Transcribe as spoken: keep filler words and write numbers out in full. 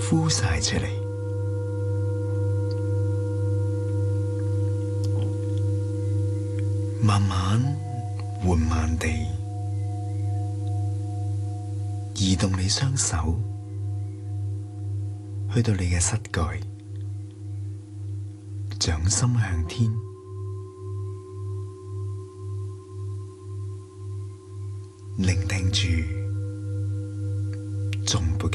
呼晒出嚟，慢慢緩慢地移動你雙手，去到你嘅膝蓋，掌心向天，聆聽住頌缽